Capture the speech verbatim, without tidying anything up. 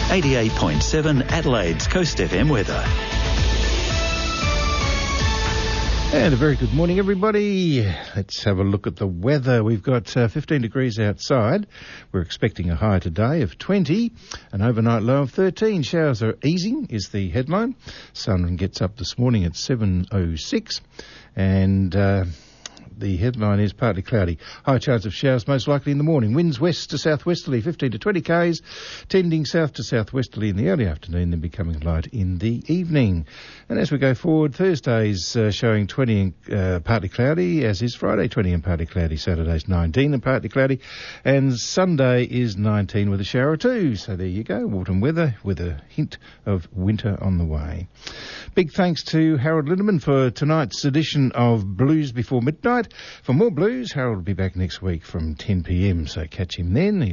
eighty-eight point seven Adelaide's Coast F M weather. And a very good morning, everybody. Let's have a look at the weather. We've got uh, fifteen degrees outside. We're expecting a high today of twenty, an overnight low of thirteen. Showers are easing is the headline. Sun gets up this morning at seven oh six, and uh, the headline is partly cloudy. High chance of showers most likely in the morning. Winds west to southwesterly, fifteen to twenty k's, tending south to southwesterly in the early afternoon, then becoming light in the evening. And as we go forward, Thursday's uh, showing twenty and uh, partly cloudy, as is Friday, twenty and partly cloudy. Saturday's nineteen and partly cloudy. And Sunday is nineteen with a shower or two. So there you go, autumn weather with a hint of winter on the way. Big thanks to Harold Lindemann for tonight's edition of Blues Before Midnight. For more blues, Harold will be back next week from ten p.m, so catch him then.